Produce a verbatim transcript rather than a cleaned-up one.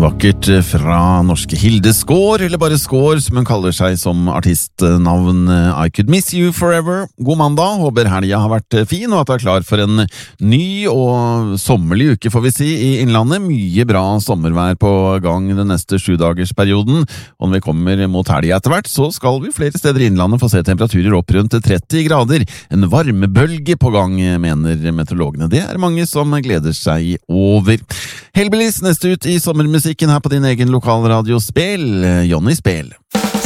vakkert fra norske Hilde Skår, eller bare Skår, som hun kaller seg som artistnavn. I Could Miss You Forever. God mandag, håper helga har vært fin, og at du er klar for en ny og sommerlig uke, får vi si, i Innlandet. Mye bra sommervær på gang den neste sjudagersperioden, og når vi kommer mot helga etter hvert, så skal vi flere steder i Innlandet få se temperaturer opp rundt tretti grader. En varmebølge på gang, mener meteorologene. Det er mange som gleder seg over. Hellbillies neste ut i sommermusikken her på din egen lokalradio Spel, Johnny Spel.